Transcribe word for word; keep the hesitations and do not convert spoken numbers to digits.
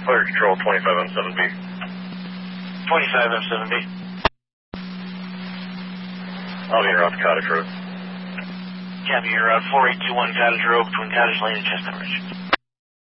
Fire Control, twenty-five M seven B. twenty-five M seven B. I'll be around Cottage Road. Copy, you're uh, four eight two one Cottage Road between Cottage Lane and Chestnut Ridge.